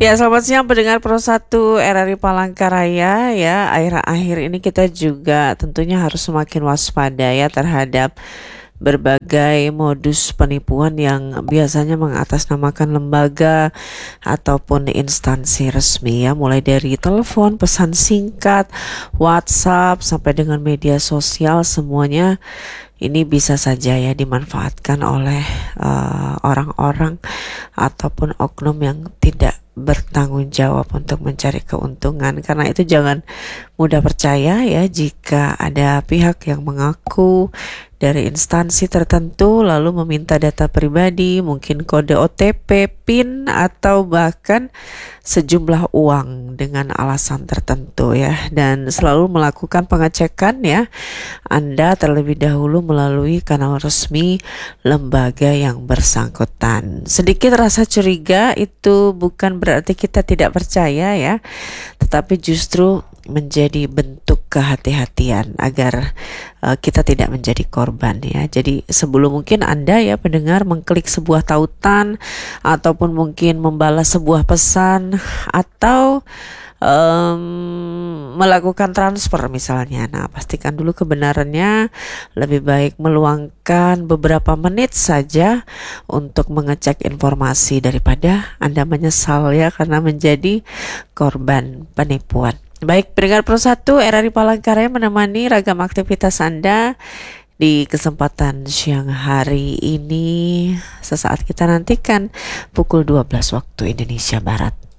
Ya, selamat siang pendengar Pro 1 RRI Palangkaraya ya. Akhir-akhir ini kita juga tentunya harus semakin waspada ya terhadap berbagai modus penipuan yang biasanya mengatasnamakan lembaga ataupun instansi resmi ya, mulai dari telepon, pesan singkat, WhatsApp sampai dengan media sosial, semuanya ini bisa saja ya dimanfaatkan oleh orang-orang ataupun oknum yang tidak bertanggung jawab untuk mencari keuntungan. Karena itu jangan mudah percaya ya jika ada pihak yang mengaku dari instansi tertentu lalu meminta data pribadi, mungkin kode OTP, PIN, atau bahkan sejumlah uang dengan alasan tertentu ya, dan selalu melakukan pengecekan ya Anda terlebih dahulu melalui kanal resmi lembaga yang bersangkutan. Sedikit rasa curiga itu bukan berarti kita tidak percaya ya, tetapi justru menjadi bentuk kehati-hatian agar kita tidak menjadi korban ya. Jadi sebelum mungkin Anda ya pendengar mengklik sebuah tautan ataupun mungkin membalas sebuah pesan atau melakukan transfer misalnya, nah pastikan dulu kebenarannya. Lebih baik meluangkan beberapa menit saja untuk mengecek informasi daripada Anda menyesal ya karena menjadi korban penipuan. Baik, pendengar Pro 1 RRI Palangkaraya menemani ragam aktivitas Anda di kesempatan siang hari ini. Sesaat kita nantikan pukul 12 waktu Indonesia Barat.